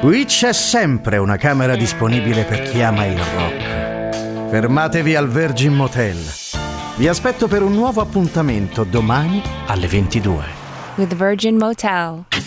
Qui c'è sempre una camera disponibile per chi ama il rock. Fermatevi al Virgin Motel. Vi aspetto per un nuovo appuntamento domani alle 22. With Virgin Motel.